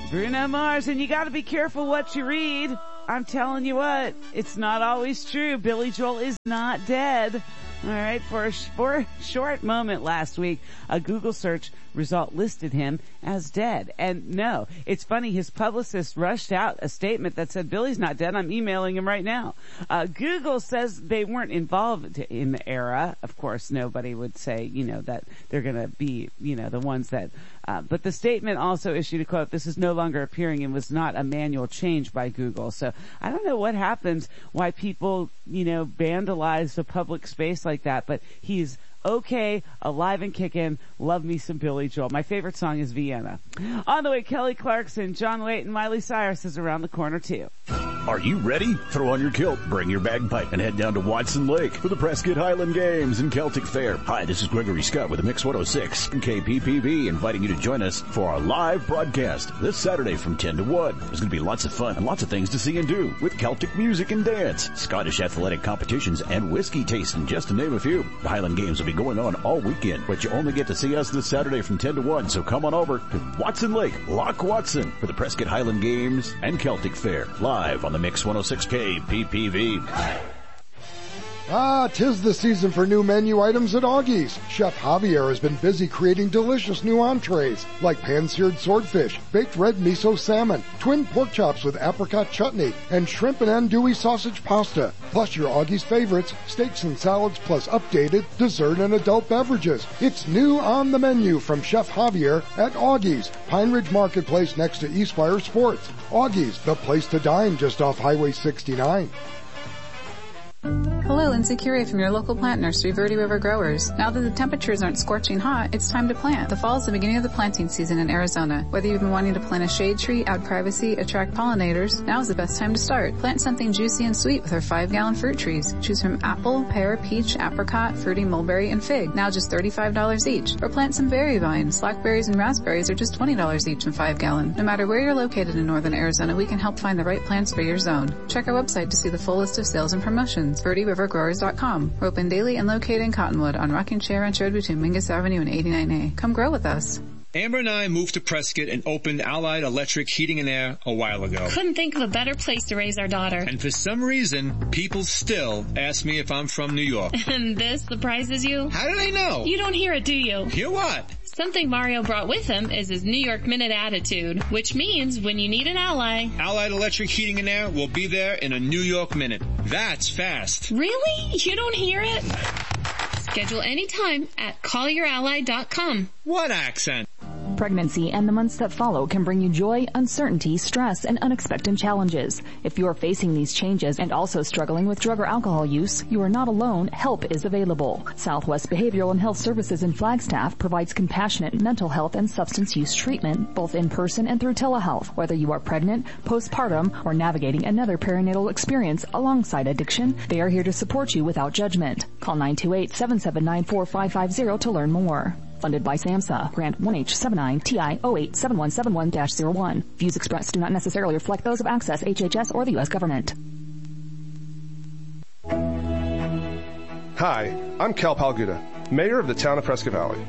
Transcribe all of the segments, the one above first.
Bruno Mars, and you gotta be careful what you read. I'm telling you what, it's not always true. Billy Joel is not dead. All right, for a short moment last week, a Google search result listed him as dead. And no, it's funny, his publicist rushed out a statement that said, Billy's not dead, I'm emailing him right now. Google says they weren't involved in the era. Of course, nobody would say, that they're gonna be, the ones that, but the statement also issued a quote, this is no longer appearing and was not a manual change by Google. So I don't know what happens, why people, vandalize a public space like that, but he's okay, alive and kicking. Love me some Billy Joel. My favorite song is Vienna. On the way, Kelly Clarkson, John Waite, and Miley Cyrus is around the corner too. Are you ready? Throw on your kilt, bring your bagpipe, and head down to Watson Lake for the Prescott Highland Games and Celtic Fair. Hi, this is Gregory Scott with the Mix 106 and KPPV, inviting you to join us for our live broadcast this Saturday from 10 to 1. There's going to be lots of fun and lots of things to see and do with Celtic music and dance, Scottish athletic competitions, and whiskey tasting, just to name a few. The Highland Games will be going on all weekend, but you only get to see us this Saturday from 10 to 1, so come on over to Watson Lake, Loch Watson, for the Prescott Highland Games and Celtic Fair, live on the Mix 106K PPV. 'Tis the season for new menu items at Augie's. Chef Javier has been busy creating delicious new entrees like pan-seared swordfish, baked red miso salmon, twin pork chops with apricot chutney, and shrimp and andouille sausage pasta. Plus your Augie's favorites, steaks and salads, plus updated dessert and adult beverages. It's new on the menu from Chef Javier at Augie's, Pine Ridge Marketplace next to Eastfire Sports. Augie's, the place to dine just off Highway 69. Hello, Lindsay Curie from your local plant nursery, Verde River Growers. Now that the temperatures aren't scorching hot, it's time to plant. The fall is the beginning of the planting season in Arizona. Whether you've been wanting to plant a shade tree, add privacy, attract pollinators, now is the best time to start. Plant something juicy and sweet with our 5-gallon fruit trees. Choose from apple, pear, peach, apricot, fruity mulberry, and fig, now just $35 each. Or plant some berry vines. Blackberries and raspberries are just $20 each in 5-gallon. No matter where you're located in northern Arizona, we can help find the right plants for your zone. Check our website to see the full list of sales and promotions. VerdeRiverGrowers.com. We're open daily and located in Cottonwood on Rocking Chair Ranch Road between Mingus Avenue and 89A. Come grow with us. Amber and I moved to Prescott and opened Allied Electric Heating and Air a while ago. Couldn't think of a better place to raise our daughter. And for some reason, people still ask me if I'm from New York. And this surprises you? How do they know? You don't hear it, do you? Hear what? Something Mario brought with him is his New York Minute attitude, which means when you need an ally, Allied Electric Heating and Air will be there in a New York minute. That's fast. Really? You don't hear it? Schedule anytime at callyourally.com. What accent? Pregnancy and the months that follow can bring you joy, uncertainty, stress, and unexpected challenges. If you are facing these changes and also struggling with drug or alcohol use, you are not alone. Help is available. Southwest Behavioral and Health Services in Flagstaff provides compassionate mental health and substance use treatment, both in person and through telehealth. Whether you are pregnant, postpartum, or navigating another perinatal experience alongside addiction, they are here to support you without judgment. Call 928-779-4550 to learn more. Funded by SAMHSA. Grant 1H79TI087171-01. Views expressed do not necessarily reflect those of Access, HHS, or the U.S. government. Hi, I'm Cal Palguda, Mayor of the town of Prescott Valley.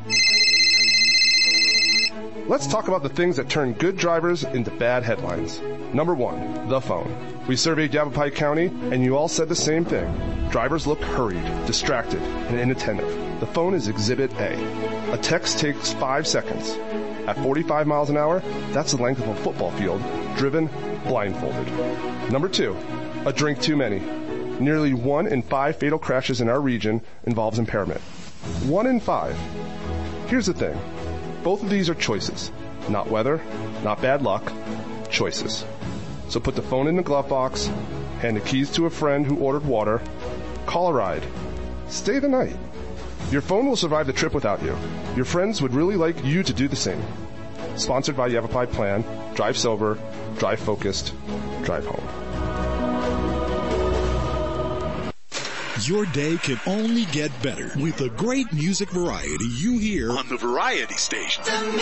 Let's talk about the things that turn good drivers into bad headlines. Number 1, the phone. We surveyed Yavapai County, and you all said the same thing. Drivers look hurried, distracted, and inattentive. The phone is Exhibit A. A text takes 5 seconds. At 45 miles an hour, that's the length of a football field, driven blindfolded. Number 2, a drink too many. Nearly 1 in 5 fatal crashes in our region involves impairment. 1 in 5. Here's the thing. Both of these are choices. Not weather, not bad luck, choices. So put the phone in the glove box, hand the keys to a friend who ordered water, call a ride, stay the night. Your phone will survive the trip without you. Your friends would really like you to do the same. Sponsored by Yavapai Plan, Drive Sober, Drive Focused, Drive Home. Your day can only get better with the great music variety you hear on the Variety Station.